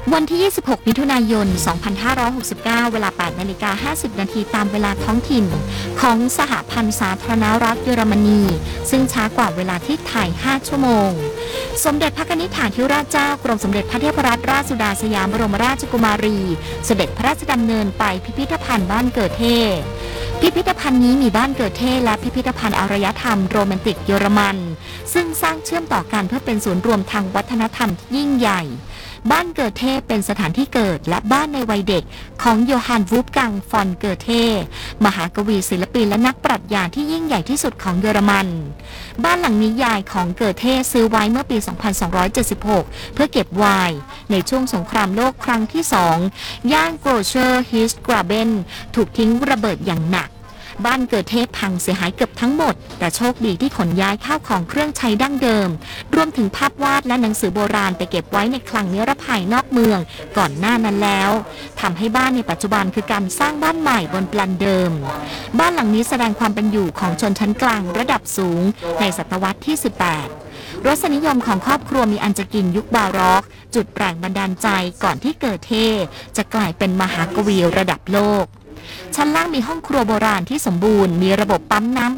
วันที่ 26 มิถุนายน 2569 เวลา 8:50 นาทีตามเวลาท้องถิ่นของสหพันธ์สาธารณรัฐเยอรมนีซึ่งช้ากว่าเวลาที่ไทย 5 ชั่วโมง สมเด็จพระนิธิฐาธิราชเจ้ากรมสมเด็จพระเทพรัตนราชสุดาสยามบรมราชกุมารีเสด็จพระราชดำเนินไปพิพิธภัณฑ์บ้านเกิดเทพพิพิธภัณฑ์นี้มีบ้านเกิดเทพและพิพิธภัณฑ์อารยธรรมโรแมนติกเยอรมันซึ่งสร้างเชื่อมต่อกันเพื่อเป็นศูนย์รวมทางวัฒนธรรมที่ยิ่งใหญ่บ้านเกิดเทพเป็นสถานที่เกิดและบ้านในวัยเด็กของโยฮัน วูฟกัง ฟอน เกิดเทมหากวีศิลปินและนักปรัชญาที่ยิ่งใหญ่ที่สุดของเยอรมันบ้านหลังนี้ยายของเกิดเทซื้อไว้เมื่อปี 2276 เพื่อเก็บไวน์ในช่วงสงครามโลกครั้งที่ 2 ย่านโกรเชอร์ฮิสกราเบนถูกทิ้งระเบิดอย่างหนักบ้านเกิดเทพพังเสียหายเกือบทั้งหมดแต่โชคดีที่ขนย้ายข้าวของเครื่องใช้ดั้งเดิมรวมถึงภาพวาดและหนังสือโบราณไปเก็บไว้ในคลังนิรภัยนอกเมืองก่อนหน้านั้นแล้วทำให้บ้านในปัจจุบันคือการสร้างบ้านใหม่บนแปลนเดิมบ้านหลังนี้แสดงความเป็นอยู่ของชนชั้นกลางระดับสูงในศตวรรษที่ 18 รสนิยมของครอบครัวมีอันจะกินยุคบาร็อกจุดแรงบันดาลใจก่อนที่เกิดเทจะกลายเป็นมหากวีระดับโลกชั้นล่างมีห้องครัวโบราณที่สมบูรณ์มีระบบปั๊มน้ำ